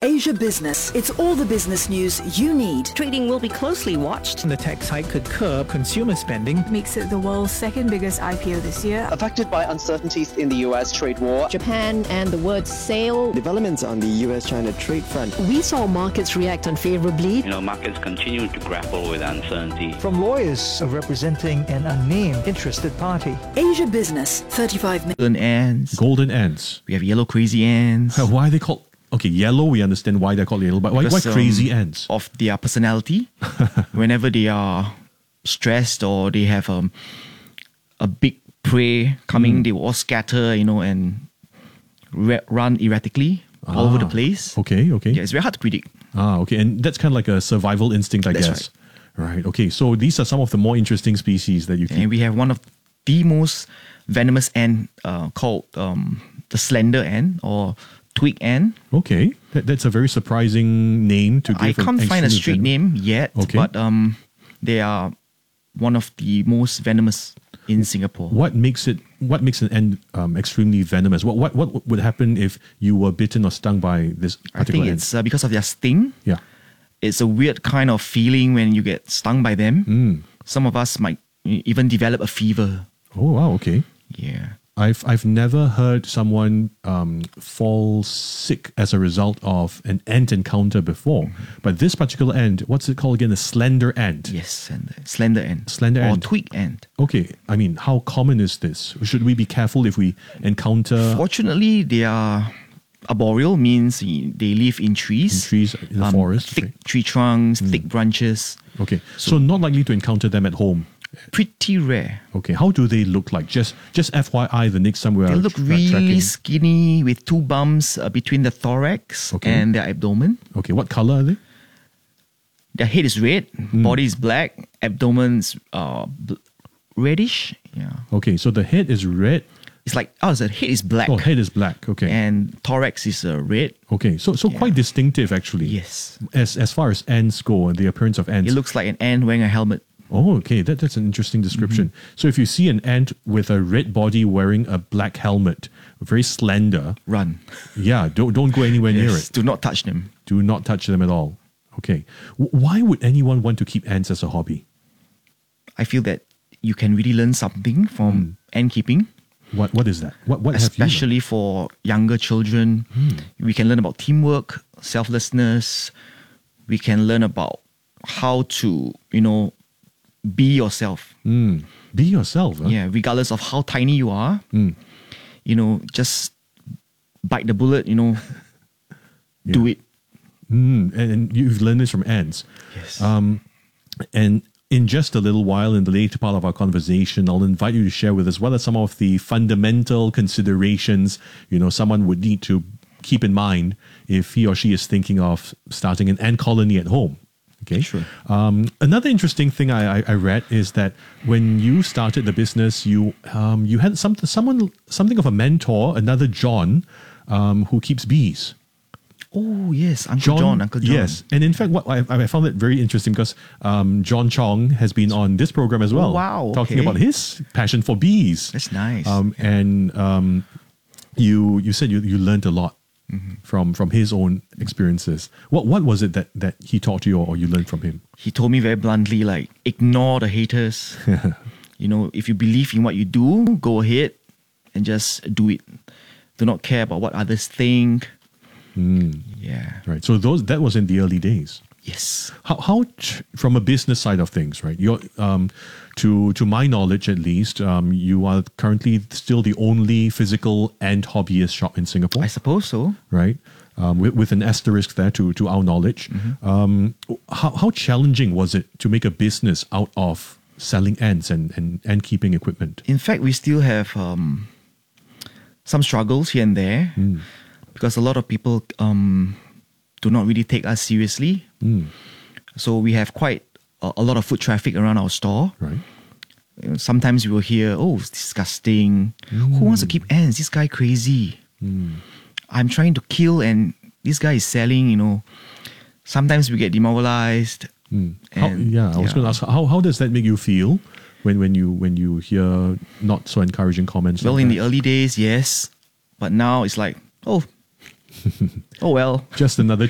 Asia Business. It's all the business news you need. Trading will be closely watched. The tax hike could curb consumer spending. Makes it the world's second biggest IPO this year. Affected by uncertainties in the US trade war. Japan and the word sale. Developments on the US-China trade front. We saw markets react unfavorably. Markets continue to grapple with uncertainty. From lawyers representing an unnamed interested party. Asia Business, 35 minutes. Golden ants. Golden ants. We have yellow crazy ants. Why are they called... Okay, yellow, we understand why they're called yellow, but why crazy ants? Of their personality. Whenever they are stressed or they have a big prey coming, they will all scatter, and run erratically all over the place. Okay. Yeah, it's very hard to predict. Okay. And that's kind of like a survival instinct, I guess. Right. Okay. So these are some of the more interesting species that you keep. And we have one of the most venomous ant called the slender ant or twig ant. Okay. That's a very surprising name to give. I can't find a street name yet, but they are one of the most venomous in Singapore. What makes an ant extremely venomous? What would happen if you were bitten or stung by this particular ant? I think it's because of their sting. Yeah. It's a weird kind of feeling when you get stung by them. Some of us might even develop a fever. Oh, wow. Okay. Yeah. I've never heard someone fall sick as a result of an ant encounter before. But this particular ant, what's it called again? A slender ant. Yes, slender ant. Slender ant. Or twig ant. Okay. I mean, how common is this? Should we be careful if we encounter... Fortunately, they are arboreal, means they live in trees. In trees, in the forest. Thick tree trunks, thick branches. Okay. So not likely to encounter them at home. Pretty rare. Okay, how do they look like? Just FYI, the next time they look really skinny with two bumps between the thorax and their abdomen. Okay, what color are they? Their head is red, body is black, abdomen's reddish. Yeah. Okay, so the head is red. It's like the head is black. Oh, head is black. Okay. And thorax is red. Okay, so quite distinctive actually. Yes. As far as ants go and the appearance of ants. It looks like an ant wearing a helmet. Oh, okay. That's an interesting description. So if you see an ant with a red body wearing a black helmet, very slender, run. Yeah, don't go anywhere near it. Do not touch them. Do not touch them at all. Okay. Why would anyone want to keep ants as a hobby? I feel that you can really learn something from ant keeping. What is that? What especially for younger children, we can learn about teamwork, selflessness. We can learn about how to, be yourself. Be yourself. Huh? Yeah, regardless of how tiny you are. Just bite the bullet, do it. And you've learned this from ants. Yes. And in just a little while, in the later part of our conversation, I'll invite you to share with us what are some of the fundamental considerations, someone would need to keep in mind if he or she is thinking of starting an ant colony at home. Okay, sure. Another interesting thing I read is that when you started the business, you had something of a mentor, another John, who keeps bees. Oh yes, Uncle John. Yes, and in fact, what I found it very interesting because John Chong has been on this program as well. Oh, wow, talking about his passion for bees. That's nice. And you said you learned a lot. From his own experiences. What was it that he taught you or you learned from him? He told me very bluntly, ignore the haters. If you believe in what you do, go ahead and just do it. Do not care about what others think. Yeah. Right. So that was in the early days. Yes. How from a business side of things, right? You're to my knowledge at least, you are currently still the only physical ant hobbyist shop in Singapore. I suppose so. Right. With an asterisk there to our knowledge. How challenging was it to make a business out of selling ants and ant keeping equipment? In fact, we still have some struggles here and there because a lot of people do not really take us seriously. So we have quite a lot of foot traffic around our store. Right. Sometimes we will hear, "Oh, it's disgusting. Who wants to keep ants? This guy crazy. I'm trying to kill and this guy is selling." Sometimes we get demoralized. I was going to ask, how does that make you feel when you hear not so encouraging comments? Well, in the early days, yes, but now it's like, oh well, just another